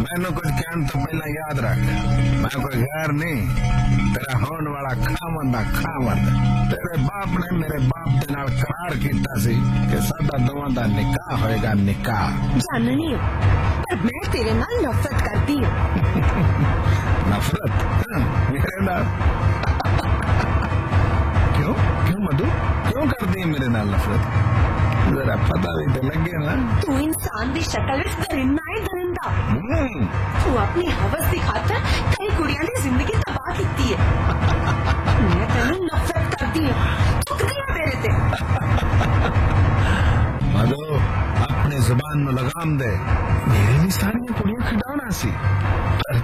मैनू कुछ कहने तो पहला याद रख, मैं कोई गैर नहीं, तेरा होने वाला खामंद तेरे बाप ने मेरे बाप के नाल करार कीता सी कि साडा दोवां दा निकाह होएगा। निकाह जाननी हो, पर मैं तेरे नाल नफरत करती हूँ। नफरत मेरे नाल? क्यों मधु, क्यों करती है मेरे नाल नफरत? जरा पता भी तो लगे ना। तू इंसान की शक्ल में दरिंदा है, दरिंदा। तू अपनी हवस की खातर कई कुड़ियां की जिंदगी तबाह की है। मैं तेनू नफरत करती हूँ, चुकती है मेरे ते। मधु अपनी जुबान में लगाम दे, मेरे लिए सारी कुड़ियां खिडाना सी, पर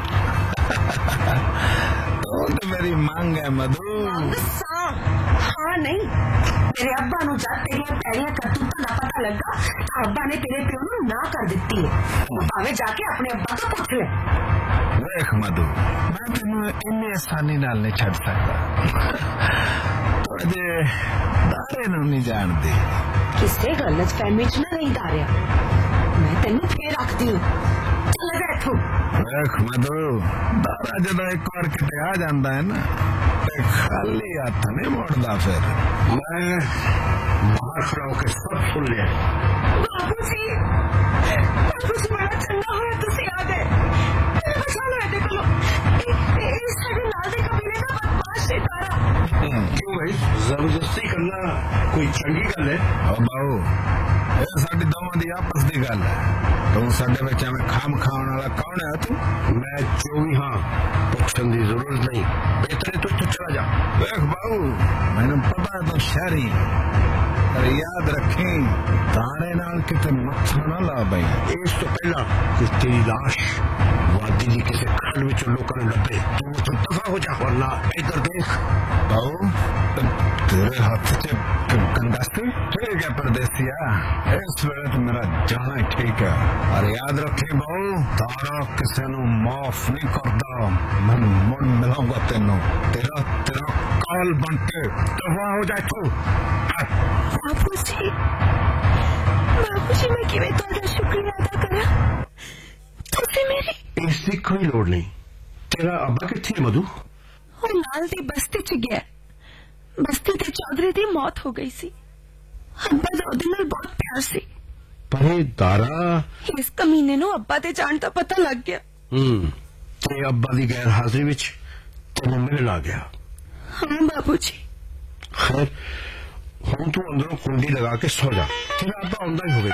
तो मेरी मांग है मधु। हाँ नहीं, तेरे अब्बा नू जब तेरिया पैरिया करतूतां दा पता लगा तो अब्बा ने तेरे प्यो नू ना कर दिती है। भावे जाके अपने अब्बा तो पूछ ले। देख मधु, मैं तेनू इन्नी आसानी नाल नहीं छड़ सकता, तो अजे दारे नू नहीं जानदी। किसे गलत फहमी च ना नहीं दारिया, मैं तेनू फेर रखती हूँ। चल जा इत्थों। देख मधु, दारा जदों एक बार किते आ जांदा है ना, खाली हाथ नहीं मोड़दा। फिर मैं बाहर खड़ा होकर सब सुन लिया। बाबूजी बड़ा चंगा होया तुसी आ गए, मेरे बचा लो एदे कोलो। इस साडे नाल दे कबीले दा बदमाश है तारा। क्यों भाई, जबरदस्ती करना कोई चंगी गल है? बाबू, ये साडी दोवां दी आपस दी गल है। तू साडे विच एवें खाम खाण वाला कौन है? तू? मैं जो भी हाँ, पूछण दी जरूरत नहीं, बेहतर है तू चला जा। देख बाबू, मैंने पता है तू शहरी, अरे याद रखें तारे नाल किते मत्था ना ला भाई। इस तो पहला कि तेरी लाश वादी जी किसी खंड में लोगों ने लभे, तू तो दफा हो जा, वरना इधर देख बाबू, तेरे हाथ से गंदास्ती ठीक है परदेसिया, इस वेले तो मेरा जाना ही ठीक है। और याद रखे बाबू, तारा किसी नू माफ नहीं करता। मैं मुड़ मिलाऊंगा तेनू, तेरा काल बन के दफा हो जाए तू। बाबूजी मैं किवें तुहाडा शुक्रिया अदा करा? तुसीं मेरी इसकी कोई लोड़ नहीं। तेरा अब्बा कित्थे है मधु? वो नाल दी बस्ती च गया। बस्ती ते चौधरी दी मौत हो गई सी। अब्बा दा ओदे नाल बहुत प्यार सी, पर दारा इस कमीने नू अब्बा दे जान दा पता लग गया। ते अब्बा दी गैर हाजिरी विच तेनू मिलण आ गया। हाँ बाबूजी। खैर हुण तू अंदरों कुंडी लगा के सो जा, तेरा अब्बा आउंदा ही होवेगा।